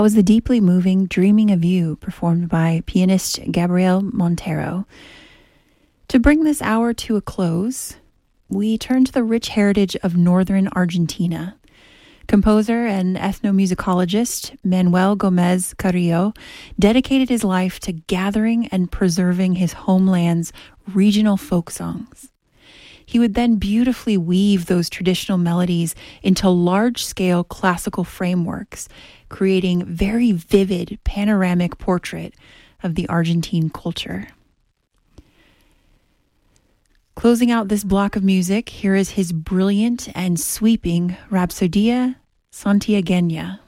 was the deeply moving Dreaming of You, performed by pianist Gabriel Montero. To bring this hour to a close, we turn to the rich heritage of northern Argentina. Composer and ethnomusicologist Manuel Gomez Carrillo dedicated his life to gathering and preserving his homeland's regional folk songs. He would then beautifully weave those traditional melodies into large-scale classical frameworks, creating very vivid panoramic portrait of the Argentine culture. Closing out this block of music, here is his brilliant and sweeping Rapsodia Santiagueña.